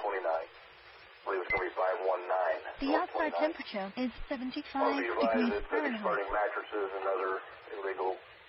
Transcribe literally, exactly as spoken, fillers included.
twenty-nine. I believe it's going to be five one nine. The outside temperature is seventy-five I'll be advised degrees that the Fahrenheit. discarding mattresses and other illegal